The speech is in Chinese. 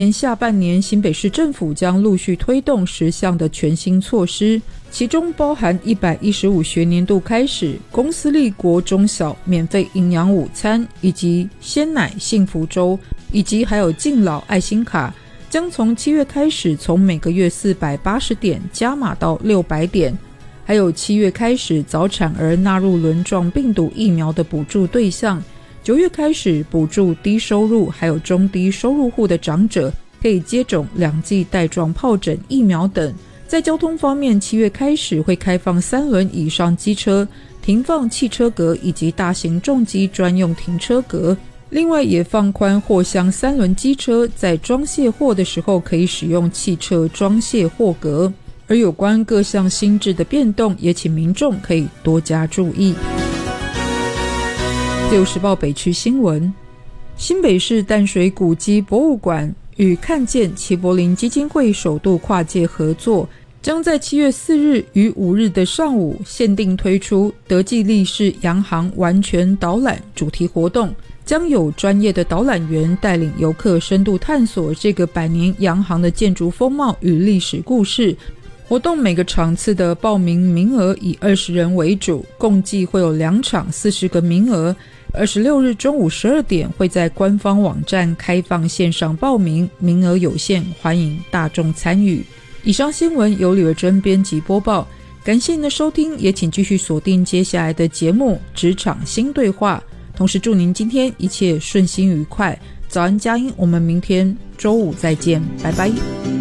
年下半年，新北市政府将陆续推动10项的全新措施，其中包含115学年度开始，公私立国中小免费营养午餐，以及鲜奶幸福粥，以及还有敬老爱心卡，将从7月开始，从每个月480点加码到600点。还有7月开始，早产儿纳入轮状病毒疫苗的补助对象。9月开始补助低收入还有中低收入户的长者，可以接种2剂带状疱疹疫苗等。在交通方面，7月开始会开放3轮以上机车停放汽车格以及大型重机专用停车格，另外也放宽货箱3轮机车在装卸货的时候可以使用汽车装卸货格。而有关各项新制的变动，也请民众可以多加注意。自由时报北区新闻，新北市淡水古迹博物馆与看见齐柏林基金会首度跨界合作，将在7月4日与5日的上午限定推出德记利士洋行完全导览主题活动，将有专业的导览员带领游客深度探索这个100年洋行的建筑风貌与历史故事。活动每个场次的报名名额以20人为主，共计会有2场40个名额。26日中午12点会在官方网站开放线上报名，名额有限，欢迎大众参与。以上新闻由李维珍编辑播报，感谢您的收听，也请继续锁定接下来的节目职场新对话，同时祝您今天一切顺心愉快。早安佳音，我们明天周五再见，拜拜。